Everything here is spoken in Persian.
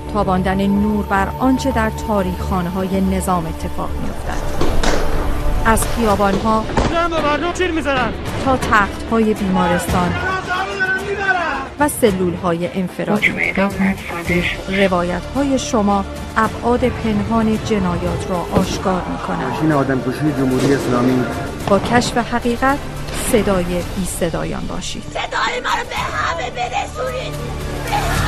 تاباندن نور بر آنچه در تاریخ‌خوانه‌های نظام اتفاق می‌افتد. از خیابان‌ها تا تخت‌های بیمارستان و سلول‌های انفرادی، روایت‌های شما ابعاد پنهان جنایات را آشکار می‌کنند. ماشین آدمکشی جمهوری اسلامی. با کشف حقیقت صدای بی صدایان باشید. صدای ما رو به همه برسونید.